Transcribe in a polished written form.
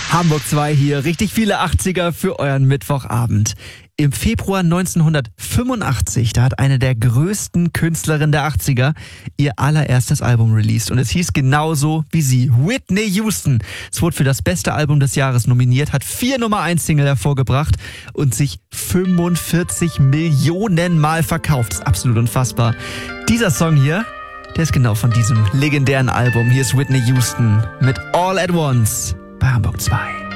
Hamburg 2 hier, richtig viele 80er für euren Mittwochabend. Im Februar 1985, da hat eine der größten Künstlerinnen der 80er ihr allererstes Album released. Und es hieß genauso wie sie, Whitney Houston. Es wurde für das beste Album des Jahres nominiert, hat 4 Nummer-1-Single hervorgebracht und sich 45 Millionen Mal verkauft. Das ist absolut unfassbar. Dieser Song hier, der ist genau von diesem legendären Album. Hier ist Whitney Houston mit All at Once bei Hamburg 2.